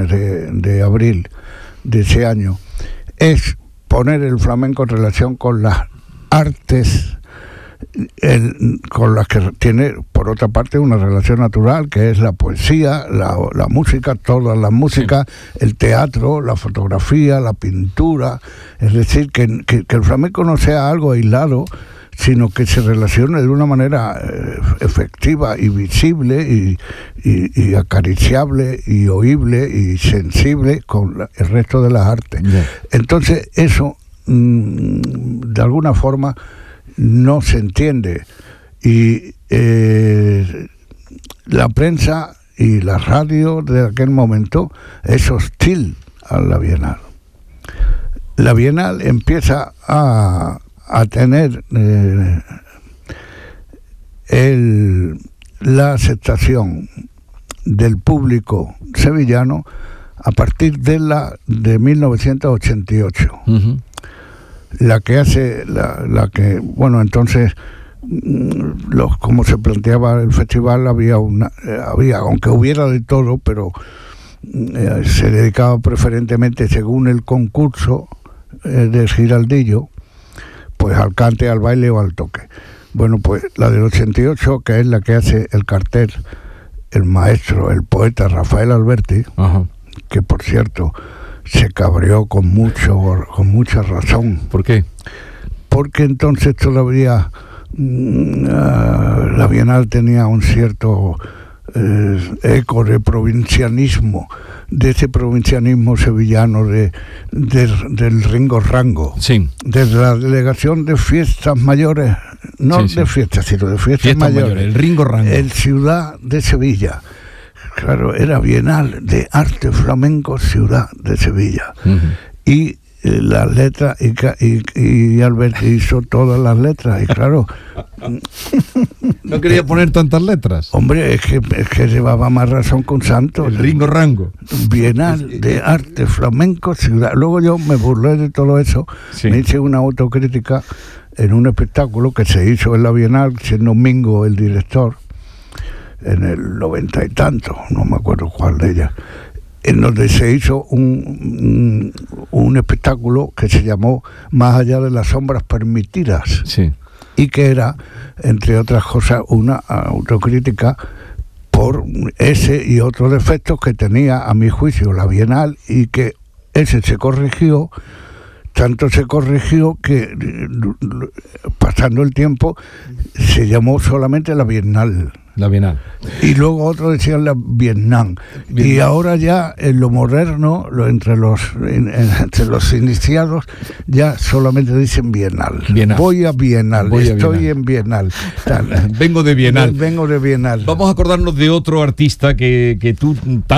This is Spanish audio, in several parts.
de abril de ese año, es poner el flamenco en relación con las artes con las que tiene, por otra parte, una relación natural, que es la poesía, la música, todas las músicas, el teatro, la fotografía, la pintura. Es decir, que el flamenco no sea algo aislado, sino que se relacione de una manera efectiva y visible y acariciable y oíble y sensible con el resto de las artes. Entonces eso, de alguna forma, no se entiende, y la prensa y la radio de aquel momento es hostil a la Bienal. La Bienal empieza a tener la aceptación del público sevillano a partir de 1988. Uh-huh. La que hace, la que, bueno, entonces, como se planteaba el festival, había, aunque hubiera de todo, pero se dedicaba preferentemente, según el concurso de Giraldillo, pues al cante, al baile o al toque. Bueno, pues la del 88, que es la que hace el cartel el maestro, el poeta Rafael Alberti, uh-huh, que por cierto se cabreó con mucha razón. ¿Por qué? Porque entonces todavía la Bienal tenía un cierto eco de provincianismo, de ese provincianismo sevillano del Ringo Rango, sí, de la delegación de fiestas mayores, no de fiestas, sino de fiestas mayores, el Ringo Rango, el Ciudad de Sevilla. Claro, era Bienal de Arte Flamenco Ciudad de Sevilla. Uh-huh. Y las letras, y Alberti hizo todas las letras, y claro... ¿No quería poner tantas letras? Hombre, es que llevaba más razón que un santo. El Ringo Rango. Bienal de Arte Flamenco Ciudad. Luego yo me burlé de todo eso, sí, me hice una autocrítica en un espectáculo que se hizo en la Bienal, siendo Mingo el director, en el 90 y tanto, no me acuerdo cuál de ellas, en donde se hizo un espectáculo que se llamó Más allá de las sombras permitidas, sí, y que era, entre otras cosas, una autocrítica por ese y otros defectos que tenía, a mi juicio, la Bienal, y que ese se corrigió. Tanto se corrigió que, pasando el tiempo, se llamó solamente la Bienal. La Bienal. Y luego otros decían la Vietnam. Y ahora ya en lo moderno, entre los iniciados, ya solamente dicen Bienal. Voy a Bienal, estoy en Bienal. Vengo de Bienal. Vengo de Bienal. Vamos a acordarnos de otro artista que tú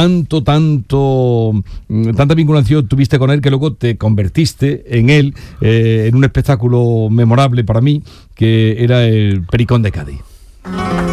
tanta vinculación tuviste con él, que luego te convertiste en él, en un espectáculo memorable para mí, que era el Pericón de Cádiz.